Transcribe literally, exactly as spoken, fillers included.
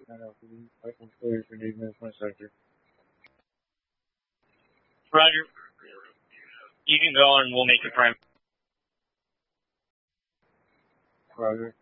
I know, I can clear if you need me as my sector. Roger. You can go and we'll make it prime. Roger.